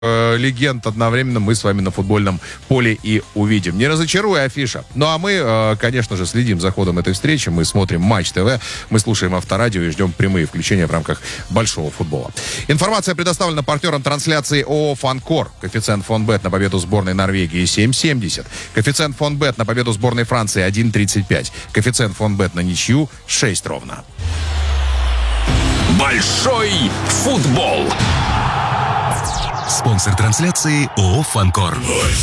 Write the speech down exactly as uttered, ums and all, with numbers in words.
э, легенд одновременно мы с вами на футбольном поле и увидим. Не разочаруй, афиша. Ну а мы, э, конечно же, следим за ходом этой встречи. Мы смотрим Матч ТВ, мы слушаем Авторадио и ждем прямые включения в рамках большого футбола. Информация предоставлена партнером трансляции ООО «Фанкор». Коэффициент Фонбет на победу сборной Норвегии семь семьдесят. Коэффициент Фонбет на победу сборной Франции один тридцать пять. Коэффициент Фонбет на ничью шесть ровно. Большой футбол. Спонсор трансляции ООО «Фанкор».